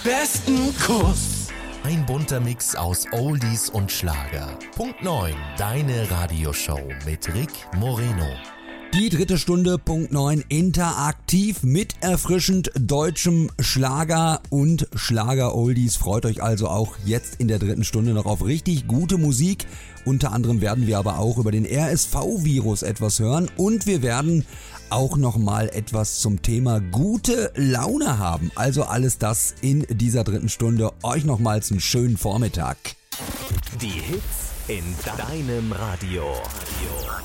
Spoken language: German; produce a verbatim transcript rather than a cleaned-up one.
Besten Kuss. Ein bunter Mix aus Oldies und Schlager. Punkt neun, deine Radioshow mit Rick Moreno. Die dritte Stunde, Punkt neun, interaktiv mit erfrischend deutschem Schlager und Schlager-Oldies. Freut euch also auch jetzt in der dritten Stunde noch auf richtig gute Musik. Unter anderem werden wir aber auch über den R S V-Virus etwas hören und wir werden auch nochmal etwas zum Thema gute Laune haben. Also alles das in dieser dritten Stunde. Euch nochmals einen schönen Vormittag. Die Hits in deinem Radio.